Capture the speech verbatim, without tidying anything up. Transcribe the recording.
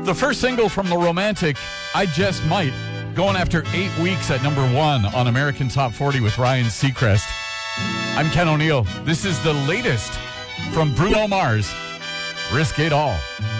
The first single from The Romantic, I Just Might, going after eight weeks at number one on American Top forty with Ryan Seacrest. I'm Ken O'Neill. This is the latest from Bruno Mars, Risk It All.